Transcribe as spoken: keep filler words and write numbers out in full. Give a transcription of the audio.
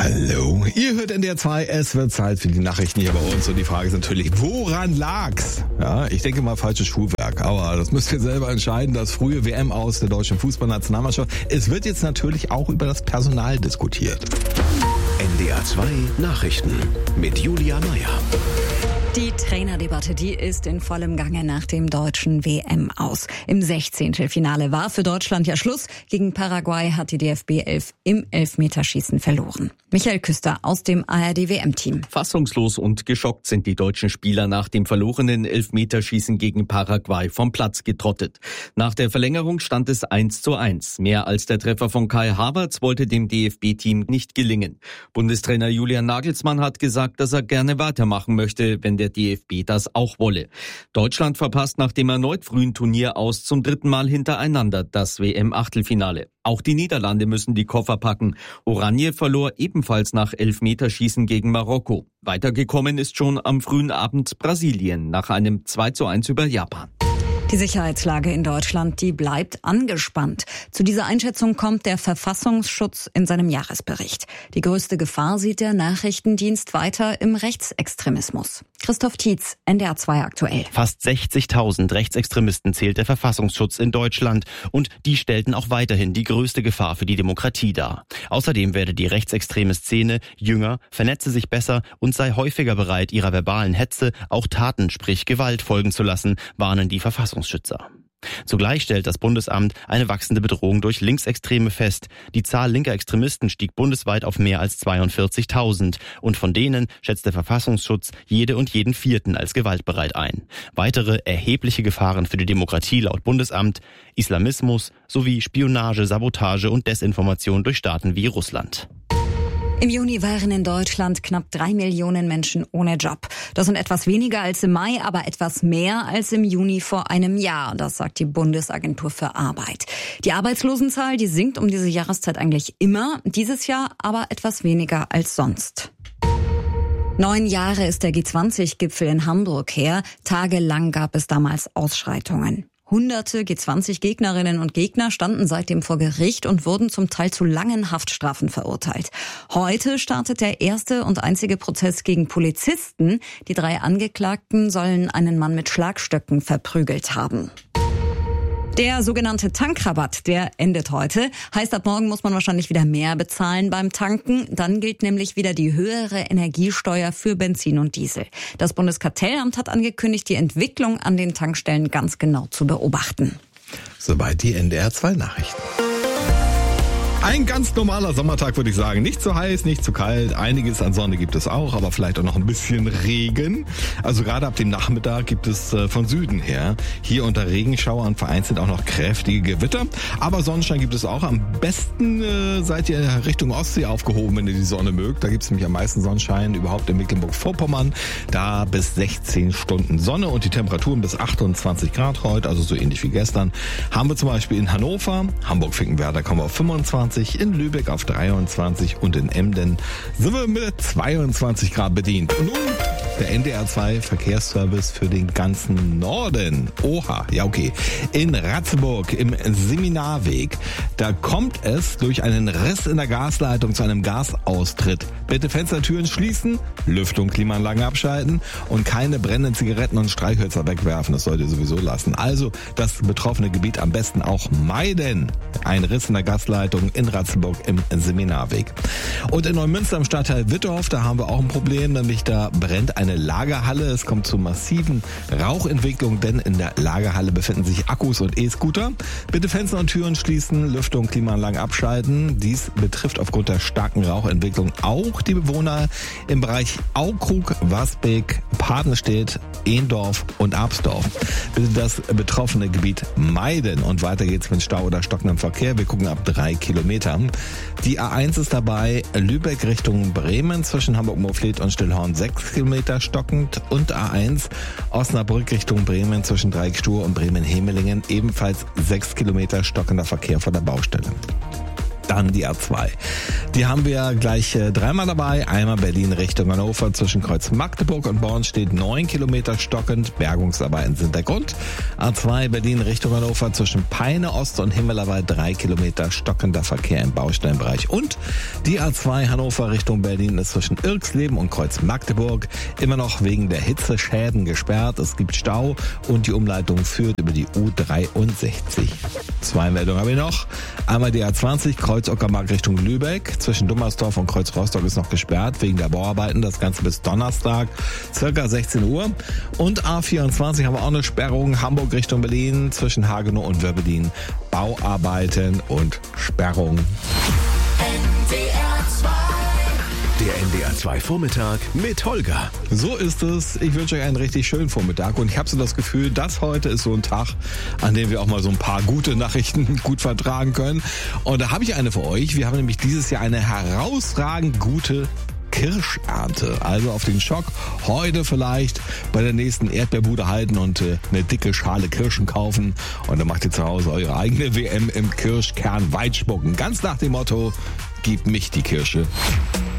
Hallo, ihr hört N D R zwei, es wird Zeit für die Nachrichten hier bei uns und die Frage ist natürlich, woran lag's? Ja, ich denke mal falsches Schuhwerk, aber das müsst ihr selber entscheiden, das frühe W M aus der deutschen Fußballnationalmannschaft. Es wird jetzt natürlich auch über das Personal diskutiert. N D R zwei Nachrichten mit Julia Meyer. Die Trainerdebatte, die ist in vollem Gange nach dem deutschen W M aus. Im Sechzehntelfinale war für Deutschland ja Schluss. Gegen Paraguay hat die D F B elf im Elfmeterschießen verloren. Michael Küster aus dem A R D W M-Team. Fassungslos und geschockt sind die deutschen Spieler nach dem verlorenen Elfmeterschießen gegen Paraguay vom Platz getrottet. Nach der Verlängerung stand es eins zu eins. Mehr als der Treffer von Kai Havertz wollte dem D F B-Team nicht gelingen. Bundestrainer Julian Nagelsmann hat gesagt, dass er gerne weitermachen möchte, wenn der D F B das auch wolle. Deutschland verpasst nach dem erneut frühen Turnier aus zum dritten Mal hintereinander das W M-Achtelfinale. Auch die Niederlande müssen die Koffer packen. Oranje verlor ebenfalls nach Elfmeterschießen gegen Marokko. Weitergekommen ist schon am frühen Abend Brasilien nach einem zwei zu eins über Japan. Die Sicherheitslage in Deutschland, die bleibt angespannt. Zu dieser Einschätzung kommt der Verfassungsschutz in seinem Jahresbericht. Die größte Gefahr sieht der Nachrichtendienst weiter im Rechtsextremismus. Christoph Tietz, N D R zwei aktuell. Fast sechzigtausend Rechtsextremisten zählt der Verfassungsschutz in Deutschland und die stellten auch weiterhin die größte Gefahr für die Demokratie dar. Außerdem werde die rechtsextreme Szene jünger, vernetze sich besser und sei häufiger bereit, ihrer verbalen Hetze auch Taten, sprich Gewalt folgen zu lassen, warnen die Verfassungsschützer. Zugleich stellt das Bundesamt eine wachsende Bedrohung durch Linksextreme fest. Die Zahl linker Extremisten stieg bundesweit auf mehr als zweiundvierzigtausend und von denen schätzt der Verfassungsschutz jede und jeden Vierten als gewaltbereit ein. Weitere erhebliche Gefahren für die Demokratie laut Bundesamt: Islamismus sowie Spionage, Sabotage und Desinformation durch Staaten wie Russland. Im Juni waren in Deutschland knapp drei Millionen Menschen ohne Job. Das sind etwas weniger als im Mai, aber etwas mehr als im Juni vor einem Jahr. Das sagt die Bundesagentur für Arbeit. Die Arbeitslosenzahl, die sinkt um diese Jahreszeit eigentlich immer. Dieses Jahr aber etwas weniger als sonst. Neun Jahre ist der G zwanzig Gipfel in Hamburg her. Tagelang gab es damals Ausschreitungen. Hunderte G zwanzig Gegnerinnen und Gegner standen seitdem vor Gericht und wurden zum Teil zu langen Haftstrafen verurteilt. Heute startet der erste und einzige Prozess gegen Polizisten. Die drei Angeklagten sollen einen Mann mit Schlagstöcken verprügelt haben. Der sogenannte Tankrabatt, der endet heute. Heißt, ab morgen muss man wahrscheinlich wieder mehr bezahlen beim Tanken. Dann gilt nämlich wieder die höhere Energiesteuer für Benzin und Diesel. Das Bundeskartellamt hat angekündigt, die Entwicklung an den Tankstellen ganz genau zu beobachten. Soweit die N D R zwei Nachrichten. Ein ganz normaler Sommertag, würde ich sagen. Nicht zu heiß, nicht zu kalt. Einiges an Sonne gibt es auch, aber vielleicht auch noch ein bisschen Regen. Also gerade ab dem Nachmittag gibt es äh, von Süden her hier unter Regenschauer und vereinzelt auch noch kräftige Gewitter. Aber Sonnenschein gibt es auch. Am besten äh, seid ihr Richtung Ostsee aufgehoben, wenn ihr die Sonne mögt. Da gibt es nämlich am meisten Sonnenschein überhaupt in Mecklenburg-Vorpommern. Da bis sechzehn Stunden Sonne und die Temperaturen bis achtundzwanzig Grad heute, also so ähnlich wie gestern. Haben wir zum Beispiel in Hannover, Hamburg-Finkenwerder kommen wir auf fünfundzwanzig, in Lübeck auf dreiundzwanzig und in Emden sind wir mit zweiundzwanzig Grad bedient. Und nun der N D R zwei Verkehrsservice für den ganzen Norden. Oha, ja okay. In Ratzeburg im Seminarweg, da kommt es durch einen Riss in der Gasleitung zu einem Gasaustritt. Bitte Fenstertüren schließen, Lüftung, Klimaanlagen abschalten und keine brennenden Zigaretten und Streichhölzer wegwerfen. Das sollt ihr sowieso lassen. Also das betroffene Gebiet am besten auch meiden. Ein Riss in der Gasleitung in Ratzeburg im Seminarweg. Und in Neumünster im Stadtteil Wittorf, da haben wir auch ein Problem, nämlich da brennt eine Lagerhalle. Es kommt zu massiven Rauchentwicklungen, denn in der Lagerhalle befinden sich Akkus und E-Scooter. Bitte Fenster und Türen schließen, Lüftung, Klimaanlagen abschalten. Dies betrifft aufgrund der starken Rauchentwicklung auch die Bewohner im Bereich Aukrug, Wasbeek, Padenstedt, Ehendorf und Absdorf. Bitte das betroffene Gebiet meiden. Und weiter geht's mit Stau oder stockendem Verkehr. Wir gucken ab drei Kilometern. Die A eins ist dabei, Lübeck Richtung Bremen zwischen Hamburg-Moorfleet und Stillhorn sechs Kilometer stockend und A eins Osnabrück Richtung Bremen zwischen Dreieckstuhr und Bremen-Hemelingen ebenfalls sechs Kilometer stockender Verkehr vor der Baustelle. Dann die A zwei. Die haben wir gleich äh, dreimal dabei. Einmal Berlin Richtung Hannover zwischen Kreuz Magdeburg und Born steht neun Kilometer stockend. Bergungsarbeiten sind der Grund. A zwei Berlin Richtung Hannover zwischen Peine Ost und Himmelawald drei Kilometer stockender Verkehr im Baustellenbereich. Und die A zwei Hannover Richtung Berlin ist zwischen Irksleben und Kreuz Magdeburg immer noch wegen der Hitzeschäden gesperrt. Es gibt Stau und die Umleitung führt über die U dreiundsechzig. Zwei Meldungen habe ich noch. Einmal die A zwanzig Kreuz Uckermark Richtung Lübeck. Zwischen Dummersdorf und Kreuz Rostock ist noch gesperrt wegen der Bauarbeiten. Das Ganze bis Donnerstag, circa sechzehn Uhr. Und A vierundzwanzig haben wir auch eine Sperrung. Hamburg Richtung Berlin zwischen Hagenow und Wöbbelin. Bauarbeiten und Sperrung. Der N D R zwei Vormittag mit Holger. So ist es. Ich wünsche euch einen richtig schönen Vormittag und ich habe so das Gefühl, dass heute ist so ein Tag, an dem wir auch mal so ein paar gute Nachrichten gut vertragen können. Und da habe ich eine für euch. Wir haben nämlich dieses Jahr eine herausragend gute Kirschernte. Also auf den Schock heute vielleicht bei der nächsten Erdbeerbude halten und äh, eine dicke Schale Kirschen kaufen. Und dann macht ihr zu Hause eure eigene W M im Kirschkern Weitspucken. Ganz nach dem Motto, gib mich die Kirsche.